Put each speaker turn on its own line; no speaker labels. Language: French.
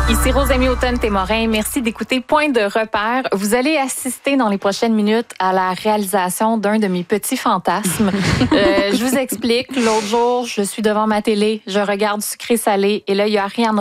Ici Rosemie Automne-Témorin. Merci d'écouter Point de repère. Vous allez assister dans les prochaines minutes à la réalisation d'un de mes petits fantasmes. Je vous explique. L'autre jour, je suis devant ma télé, je regarde Sucré-Salé et là, il y a Ariane